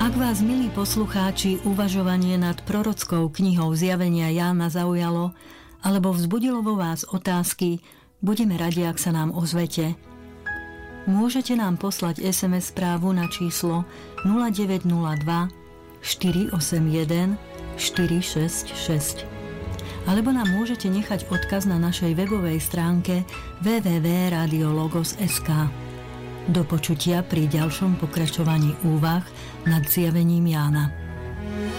Ak vás, milí poslucháči, uvažovanie nad prorockou knihou Zjavenia Jána zaujalo, alebo vzbudilo vo vás otázky, budeme radi, ak sa nám ozvete. Môžete nám poslať SMS správu na číslo 0902 481 466. Alebo nám môžete nechať odkaz na našej webovej stránke www.radiologos.sk. Do počutia pri ďalšom pokračovaní úvah nad Zjavením Jána.